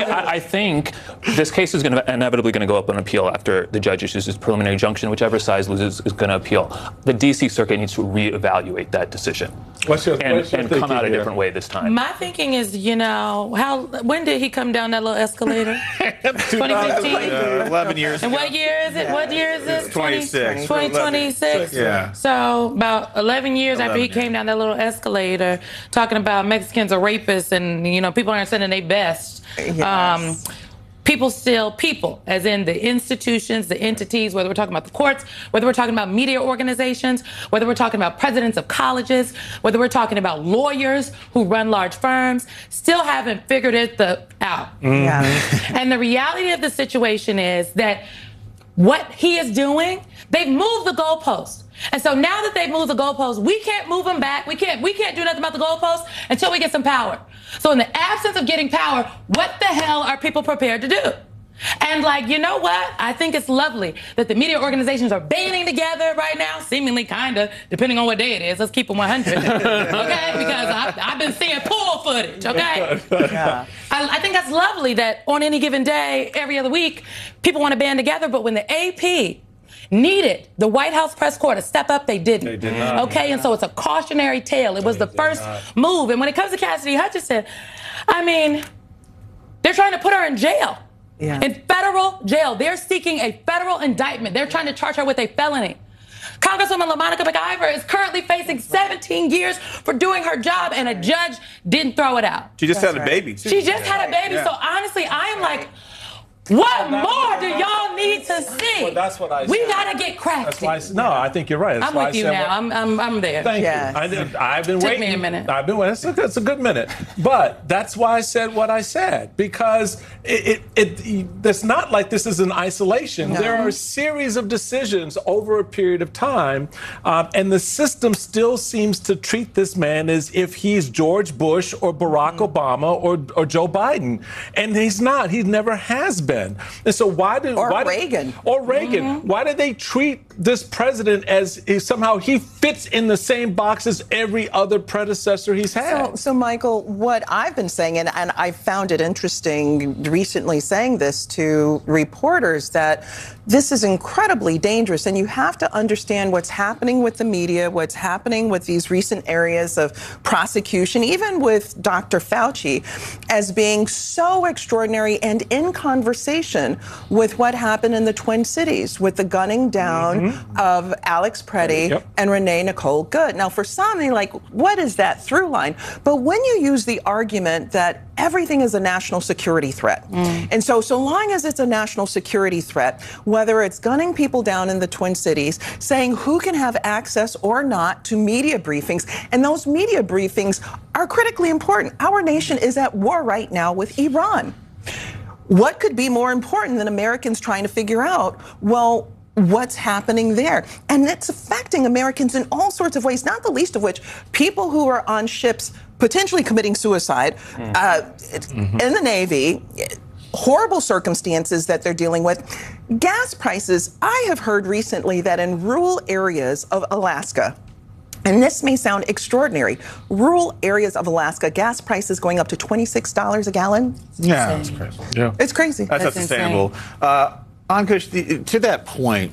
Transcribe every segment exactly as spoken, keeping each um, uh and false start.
I, I think this case is going to inevitably going to go up on appeal after the judge issues his preliminary injunction. Whichever side loses is going to appeal. The D C Circuit needs to reevaluate that decision what's your, and, what's your and come out a here? different way this time. My thinking is, you know, how when did he come down that little escalator? twenty fifteen Uh, eleven years And ago. what year is it? Yeah. What year is it? It's twenty-six. twenty twenty-six Yeah. So about eleven years after he eleven came down that little escalator, talking about Mexicans are rapists and, you know, people aren't sending their best. Yes. Um, people still people, as in the institutions, the entities, whether we're talking about the courts, whether we're talking about media organizations, whether we're talking about presidents of colleges, whether we're talking about lawyers who run large firms, still haven't figured it the, out. Yeah. And the reality of the situation is that what he is doing, they've moved the goalpost. And so now that they've moved the goalpost, we can't move them back. We can't we can't do nothing about the goalpost until we get some power. So in the absence of getting power, what the hell are people prepared to do? And like, you know what? I think it's lovely that the media organizations are banding together right now, seemingly kind of, depending on what day it is. Let's keep it one hundred, okay? Because I've, I've been seeing pool footage, okay? Yeah. I, I think that's lovely that on any given day, every other week, people want to band together. But when the A P needed the White House press corps to step up, they didn't. They did not. Okay, and so it's a cautionary tale. It was They the did first not. move. And when it comes to Cassidy Hutchinson, I mean, they're trying to put her in jail. Yeah. In federal jail. They're seeking a federal indictment. They're trying to charge her with a felony. Congresswoman LaMonica McIver is currently facing seventeen years for doing her job, and a judge didn't throw it out. She just That's had a right. baby, too. She just had a baby. Yeah. So honestly, I am like, what more do y'all need to see? Well, that's what I We said. gotta get That's crafty. why I, s- no, I think you're right. That's I'm why with I you said now. what- I'm, I'm I'm there. Thank Yes. you. I did, I've been Took waiting. me a minute. I've been waiting. It's a, good- it's a good minute. But that's why I said what I said, because it, it, it it's not like this is in isolation. No. There are a series of decisions over a period of time, um, and the system still seems to treat this man as if he's George Bush or Barack Mm-hmm. Obama or, or Joe Biden. And he's not. He never has been. And so why do Or why do- Reagan. or Reagan. Mm-hmm. Why do they treat this president as if somehow he fits in the same box as every other predecessor he's had? So, so, Michael, what I've been saying, and, and I found it interesting recently saying this to reporters, that this is incredibly dangerous, and you have to understand what's happening with the media, what's happening with these recent areas of prosecution, even with Doctor Fauci, as being so extraordinary and in conversation with what happened in the Twin Cities, with the gunning down of Alex Preddy Yep. and Renee Nicole Good. Now, for some, they're like, what is that through line? But when you use the argument that everything is a national security threat, and so so long as it's a national security threat, whether it's gunning people down in the Twin Cities, saying who can have access or not to media briefings, and those media briefings are critically important. Our nation is at war right now with Iran. What could be more important than Americans trying to figure out, well, what's happening there? And it's affecting Americans in all sorts of ways, not the least of which people who are on ships potentially committing suicide uh, in the Navy, horrible circumstances that they're dealing with. Gas prices, I have heard recently that in rural areas of Alaska, and this may sound extraordinary, rural areas of Alaska, gas prices going up to twenty-six dollars a gallon. Yeah, that's crazy. Yeah. It's crazy. That's, That's unsustainable. Uh, Ankush, the, to that point,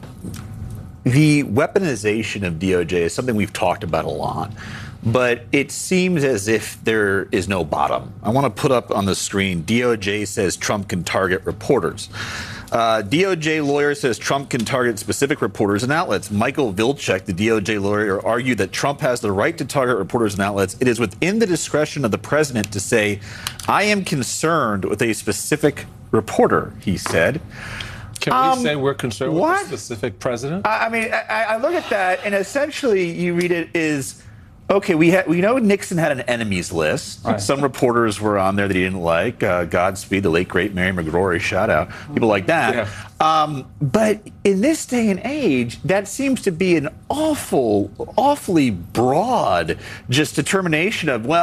the weaponization of D O J is something we've talked about a lot, but it seems as if there is no bottom. I want to put up on the screen, D O J says Trump can target reporters. Uh, D O J lawyer says Trump can target specific reporters and outlets. Michael Vilcek, the D O J lawyer, argued that Trump has the right to target reporters and outlets. It is within the discretion of the president to say, I am concerned with a specific reporter, he said. Can we Um, say we're concerned what? with a specific president? I I mean, I, I look at that, and essentially, you read it is okay. We had, we know Nixon had an enemies list. Right. Some reporters were on there that he didn't like. Uh, Godspeed, the late great Mary McGrory, shout out, people like that. Yeah. Um, but in this day and age, that seems to be an awful, awfully broad just determination of, well,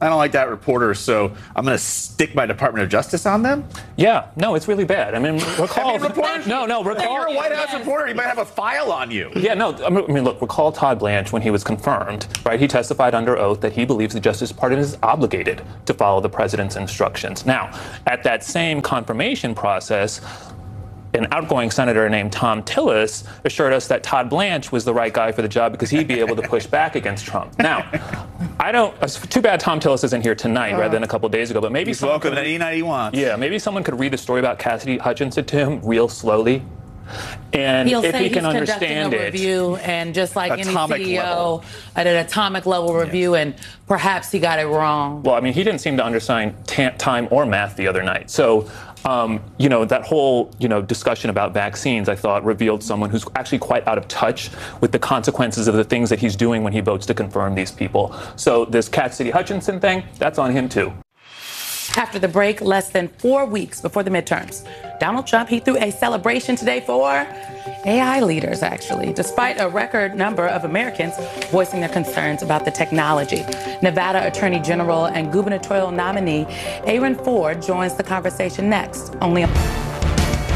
I don't like that reporter, so I'm going to stick my Department of Justice on them? Yeah, no, it's really bad. I mean, recall. I mean, reporters, no, no, recall. You're a White House reporter. You might have a file on you. Yeah, no, I mean, look, recall Todd Blanche when he was confirmed, right? He testified under oath that he believes the Justice Department is obligated to follow the president's instructions. Now, at that same confirmation process, an outgoing senator named Thom Tillis assured us that Todd Blanche was the right guy for the job because he'd be able to push back against Trump. Now, I don't. It's too bad Thom Tillis isn't here tonight uh, rather than a couple days ago. But maybe he's welcome at any night he wants. Yeah, maybe someone could read a story about Cassidy Hutchinson to him real slowly. And He'll if say he can he's understand conducting a it, review, and just like atomic any C E O, level. at an atomic level review, yes. and perhaps he got it wrong. Well, I mean, he didn't seem to understand ta- time or math the other night. So, um, you know, that whole, you know, discussion about vaccines, I thought, revealed someone who's actually quite out of touch with the consequences of the things that he's doing when he votes to confirm these people. So this Cassidy Hutchinson thing, that's on him, too. After the break, less than four weeks before the midterms, Donald Trump, he threw a celebration today for A I leaders, actually, despite a record number of Americans voicing their concerns about the technology. Nevada Attorney General and gubernatorial nominee Aaron Ford joins the conversation next, only on